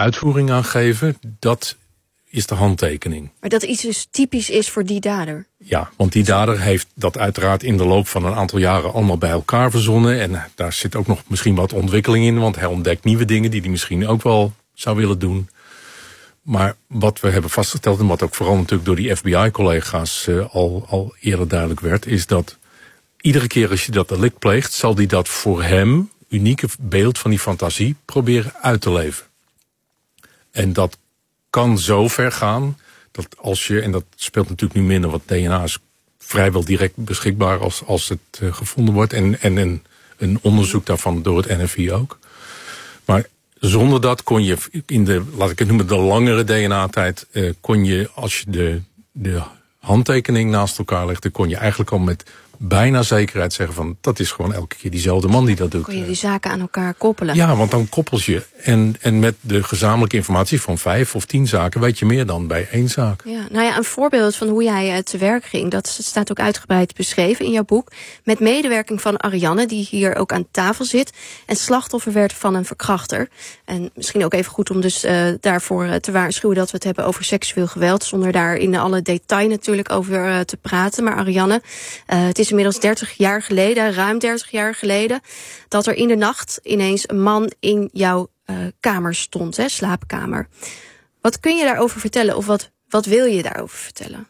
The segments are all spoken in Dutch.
uitvoering aan geven, dat is de handtekening. Maar dat iets dus typisch is voor die dader? Ja, want die dader heeft dat uiteraard in de loop van een aantal jaren allemaal bij elkaar verzonnen. En daar zit ook nog misschien wat ontwikkeling in, want hij ontdekt nieuwe dingen die hij misschien ook wel zou willen doen. Maar wat we hebben vastgesteld, en wat ook vooral natuurlijk door die FBI-collega's al eerder duidelijk werd, is dat iedere keer als je dat delict pleegt, zal hij dat voor hem unieke beeld van die fantasie proberen uit te leven. En dat kan zo ver gaan dat als je, en dat speelt natuurlijk nu minder, want DNA is vrijwel direct beschikbaar als het gevonden wordt. En een onderzoek daarvan door het NFI ook. Maar zonder dat kon je in de, laat ik het noemen, de langere DNA-tijd, kon je, als je de handtekening naast elkaar legde, kon je eigenlijk al met bijna zekerheid zeggen van, dat is gewoon elke keer diezelfde man die dat doet. Kon je die zaken aan elkaar koppelen? Ja, want dan koppel je. En met de gezamenlijke informatie van 5 of 10 zaken weet je meer dan bij 1 zaak. Ja, nou ja, een voorbeeld van hoe jij te werk ging, dat staat ook uitgebreid beschreven in jouw boek. Met medewerking van Arianne, die hier ook aan tafel zit en slachtoffer werd van een verkrachter. En misschien ook even goed om dus daarvoor te waarschuwen dat we het hebben over seksueel geweld, zonder daar in alle detail natuurlijk over te praten. Maar Arianne, het is inmiddels 30 jaar geleden, ruim 30 jaar geleden, dat er in de nacht ineens een man in jouw kamer stond, slaapkamer. Wat kun je daarover vertellen of wat wil je daarover vertellen?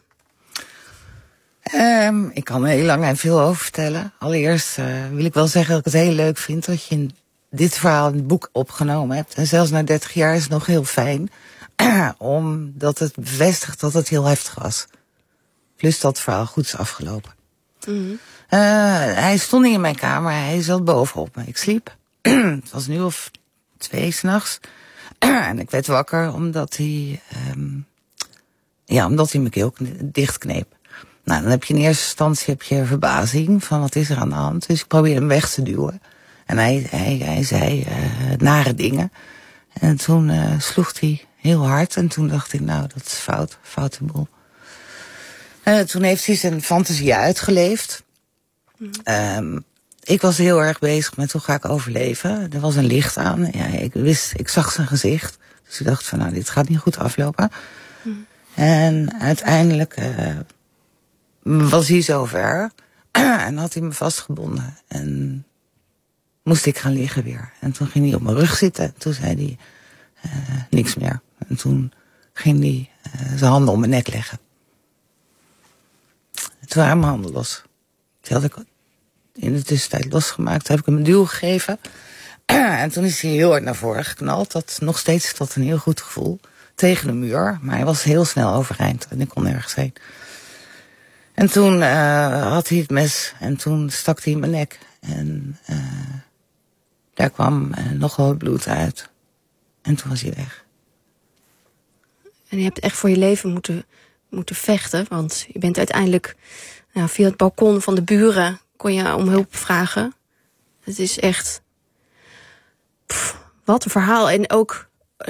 Ik kan er heel lang en veel over vertellen. Allereerst wil ik wel zeggen dat ik het heel leuk vind dat je dit verhaal in het boek opgenomen hebt. En zelfs na 30 jaar is het nog heel fijn, omdat het bevestigt dat het heel heftig was. Plus dat het verhaal goed is afgelopen. Mm-hmm. Hij stond niet in mijn kamer, hij zat bovenop me. Ik sliep. Het was nu of 2 s'nachts. En ik werd wakker omdat hij mijn keel dichtkneep. Nou, dan heb je in eerste instantie verbazing van wat is er aan de hand. Dus ik probeerde hem weg te duwen. En hij zei nare dingen. En toen sloeg hij heel hard. En toen dacht ik, nou, dat is foute boel. Toen heeft hij zijn fantasie uitgeleefd. Ik was heel erg bezig met hoe ga ik overleven. Er was een licht aan. Ja, ik zag zijn gezicht. Dus ik dacht van, nou, dit gaat niet goed aflopen. En uiteindelijk was hij zover. En had hij me vastgebonden. En moest ik gaan liggen weer. En toen ging hij op mijn rug zitten. En toen zei hij niks meer. En toen ging hij zijn handen om mijn nek leggen. Toen waren mijn handen los. Die had ik in de tussentijd losgemaakt. Toen heb ik hem een duw gegeven. En toen is hij heel hard naar voren geknald. Nog steeds tot een heel goed gevoel. Tegen de muur. Maar hij was heel snel overeind. En ik kon nergens heen. En toen had hij het mes. En toen stak hij in mijn nek. En daar kwam nog wel bloed uit. En toen was hij weg. En je hebt echt voor je leven moeten vechten. Want je bent uiteindelijk via het balkon van de buren kon je om hulp vragen. Het is echt wat een verhaal. En ook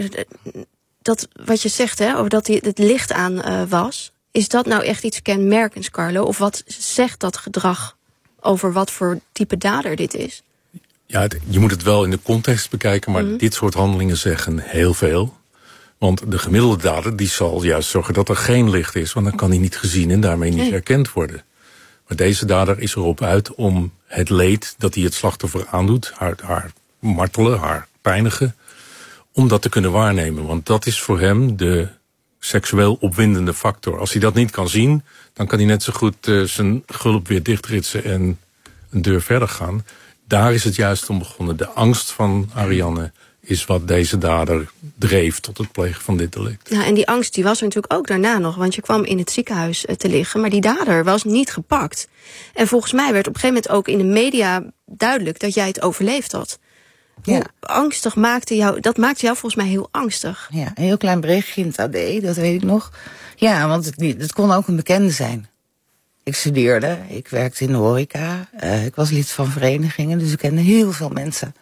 dat wat je zegt, over dat het licht aan was. Is dat nou echt iets kenmerkends, Carlo? Of wat zegt dat gedrag over wat voor type dader dit is? Ja, je moet het wel in de context bekijken, maar dit soort handelingen zeggen heel veel. Want de gemiddelde dader die zal juist zorgen dat er geen licht is, want dan kan hij niet gezien en daarmee niet herkend worden. Maar deze dader is erop uit om het leed dat hij het slachtoffer aandoet, haar martelen, haar pijnigen, om dat te kunnen waarnemen. Want dat is voor hem de seksueel opwindende factor. Als hij dat niet kan zien, dan kan hij net zo goed zijn gulp weer dichtritsen en een deur verder gaan. Daar is het juist om begonnen. De angst van Arianne is wat deze dader dreef tot het plegen van dit delict. Ja, en die angst die was er natuurlijk ook daarna nog, want je kwam in het ziekenhuis te liggen, maar die dader was niet gepakt. En volgens mij werd op een gegeven moment ook in de media duidelijk dat jij het overleefd had. Ja. Hoe angstig maakte jou, dat maakte jou volgens mij heel angstig. Ja, een heel klein berichtje in het AD, dat weet ik nog. Ja, want het kon ook een bekende zijn. Ik studeerde, ik werkte in de horeca, ik was lid van verenigingen, dus ik kende heel veel mensen.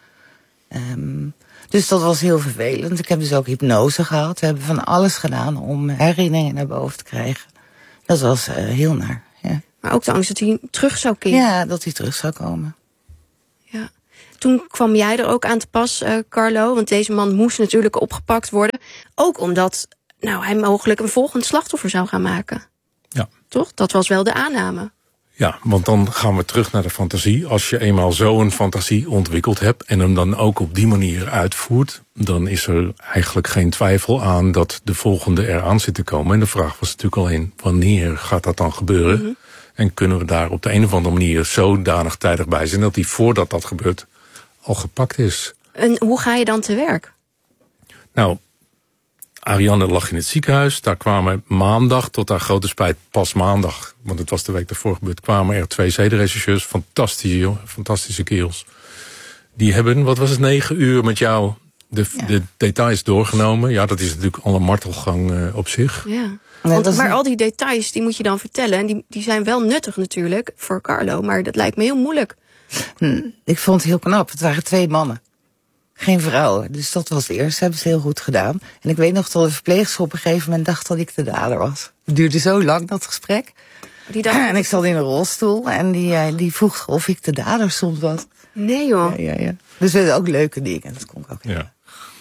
Dus dat was heel vervelend. Ik heb dus ook hypnose gehad. We hebben van alles gedaan om herinneringen naar boven te krijgen. Dat was heel naar. Ja. Maar ook de angst dat hij terug zou keren. Ja, dat hij terug zou komen. Ja. toen kwam jij er ook aan te pas, Carlo. Want deze man moest natuurlijk opgepakt worden. Ook omdat hij mogelijk een volgend slachtoffer zou gaan maken. Ja. Toch? Dat was wel de aanname. Ja, want dan gaan we terug naar de fantasie. Als je eenmaal zo'n fantasie ontwikkeld hebt en hem dan ook op die manier uitvoert, dan is er eigenlijk geen twijfel aan dat de volgende eraan zit te komen. En de vraag was natuurlijk alleen, wanneer gaat dat dan gebeuren? Mm-hmm. En kunnen we daar op de een of andere manier zodanig tijdig bij zijn dat hij voordat dat gebeurt al gepakt is. En hoe ga je dan te werk? Nou, Arianne lag in het ziekenhuis. Daar kwamen maandag, tot haar grote spijt, pas maandag, want het was de week daarvoor gebeurd, kwamen er 2 zedenrechercheurs, fantastische kerels. Die hebben, 9 uur met jou de details doorgenomen. Ja, dat is natuurlijk al een martelgang op zich. Ja. Maar al die details, die moet je dan vertellen. En die zijn wel nuttig natuurlijk voor Carlo, maar dat lijkt me heel moeilijk. Ik vond het heel knap. Het waren 2 mannen. Geen vrouwen. Dus dat was het eerste. Hebben ze heel goed gedaan. En ik weet nog dat de verpleegster op een gegeven moment dacht dat ik de dader was. Het duurde zo lang, dat gesprek. En ik zat in een rolstoel en die vroeg of ik de dader soms was. Nee joh. Ja. Dus we hadden ook leuke dingen. Dat kon ik ook. Ja.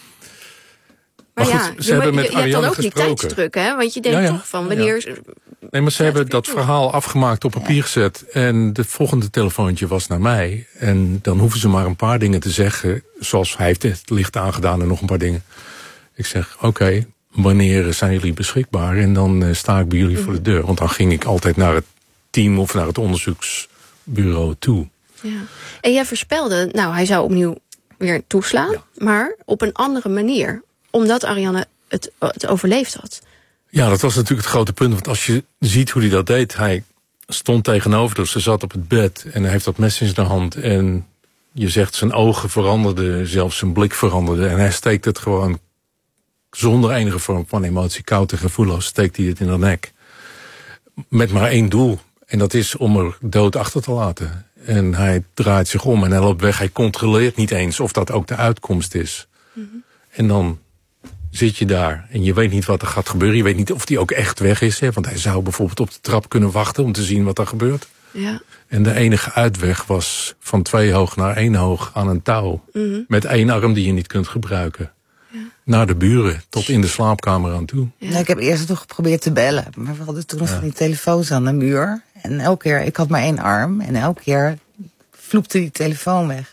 Maar goed, ze hebben met Arianne hebt dan ook gesproken. die tijdsdruk, hè? Want je denkt toch van wanneer... Ja. Nee, maar ze hebben dat verhaal afgemaakt, op papier gezet. En het volgende telefoontje was naar mij. En dan hoeven ze maar een paar dingen te zeggen. Zoals hij heeft het licht aangedaan en nog een paar dingen. Ik zeg, oké, wanneer zijn jullie beschikbaar? En dan sta ik bij jullie voor de deur. Want dan ging ik altijd naar het team of naar het onderzoeksbureau toe. Ja. En jij voorspelde, hij zou opnieuw weer toeslaan. Ja. Maar op een andere manier. Omdat Arianne het overleefd had. Ja, dat was natuurlijk het grote punt. Want als je ziet hoe hij dat deed. Hij stond tegenover, dus ze zat op het bed. En hij heeft dat mes in zijn hand. En je zegt zijn ogen veranderden. Zelfs zijn blik veranderde. En hij steekt het gewoon zonder enige vorm van emotie. Koud en gevoelloos steekt hij het in de nek. Met maar 1 doel. En dat is om er dood achter te laten. En hij draait zich om en hij loopt weg. Hij controleert niet eens of dat ook de uitkomst is. Mm-hmm. En dan zit je daar en je weet niet wat er gaat gebeuren. Je weet niet of die ook echt weg is. Hè? Want hij zou bijvoorbeeld op de trap kunnen wachten om te zien wat er gebeurt. Ja. En de enige uitweg was van 2 hoog naar 1 hoog aan een touw. Mm-hmm. Met 1 arm die je niet kunt gebruiken. Ja. Naar de buren, tot in de slaapkamer aan toe. Ja. Nou, ik heb eerst nog geprobeerd te bellen. Maar we hadden toen van die telefoons aan de muur. En elke keer, ik had maar 1 arm. En elke keer vloepte die telefoon weg.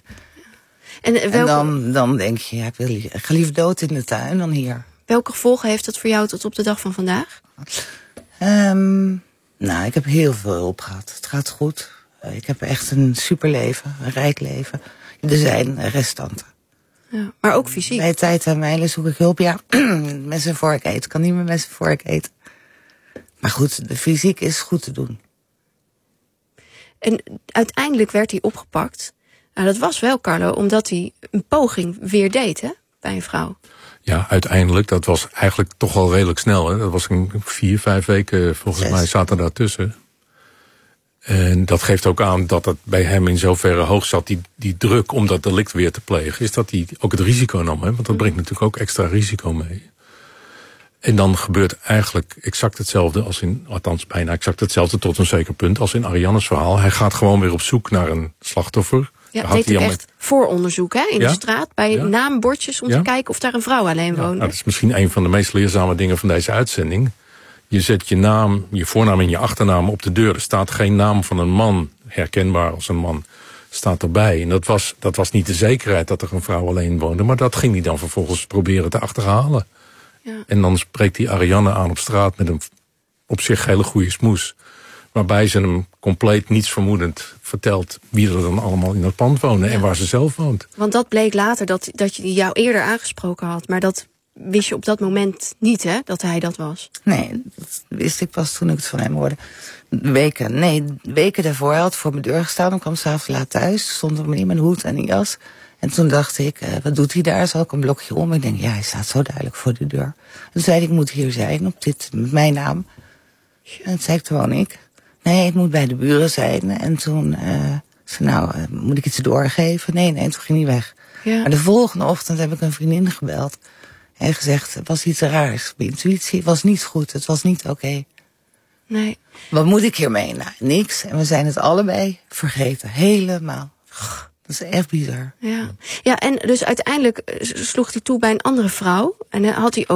En dan denk je, ik ga liever dood in de tuin dan hier. Welke gevolgen heeft dat voor jou tot op de dag van vandaag? Ik heb heel veel hulp gehad. Het gaat goed. Ik heb echt een super leven, een rijk leven. Er zijn restanten. Ja, maar ook fysiek. Bij tijd en mijlen zoek ik hulp. Ja, mes en vork eten. Ik kan niet meer mes en vork eten. Maar goed, de fysiek is goed te doen. En uiteindelijk werd hij opgepakt. Nou, dat was wel, Carlo, omdat hij een poging weer deed, hè, bij een vrouw. Ja, uiteindelijk. Dat was eigenlijk toch al redelijk snel. Hè. Dat was 4-5 weken, volgens mij, zaten daartussen. En dat geeft ook aan dat het bij hem in zoverre hoog zat, die druk om dat delict weer te plegen, is dat hij ook het risico nam. Hè? Want dat brengt natuurlijk ook extra risico mee. En dan gebeurt eigenlijk exact hetzelfde als althans bijna exact hetzelfde tot een zeker punt als in Arianne's verhaal. Hij gaat gewoon weer op zoek naar een slachtoffer. Ja, het deed echt vooronderzoek, hè, in de straat, bij naambordjes om te kijken of daar een vrouw alleen woonde. Nou, dat is misschien een van de meest leerzame dingen van deze uitzending. Je zet je naam, je voornaam en je achternaam op de deur. Er staat geen naam van een man, herkenbaar als een man, staat erbij. En dat was niet de zekerheid dat er een vrouw alleen woonde, maar dat ging hij dan vervolgens proberen te achterhalen. Ja. En dan spreekt hij Arianne aan op straat met een op zich hele goede smoes. Waarbij ze hem compleet niets vermoedend vertelt wie er dan allemaal in dat pand wonen en waar ze zelf woont. Want dat bleek later dat je jou eerder aangesproken had, maar dat wist je op dat moment niet, hè, dat hij dat was? Nee, dat wist ik pas toen ik het van hem hoorde. Weken daarvoor. Hij had voor mijn deur gestaan. Ik kwam 's avonds laat thuis. Stond er in mijn hoed en een jas. En toen dacht ik, wat doet hij daar? Zal ik een blokje om? Ik denk, hij staat zo duidelijk voor de deur. En toen zei ik moet hier zijn, met mijn naam. En toen zei ik, woon ik. Nee, het moet bij de buren zijn. En toen zei moet ik iets doorgeven? Nee, toen ging hij weg. Ja. Maar de volgende ochtend heb ik een vriendin gebeld. En gezegd, het was iets raars. Mijn intuïtie was niet goed, het was niet oké. Nee. Wat moet ik hiermee? Nou, niks. En we zijn het allebei vergeten. Helemaal. Dat is echt bizar. Ja, en dus uiteindelijk sloeg hij toe bij een andere vrouw. En had hij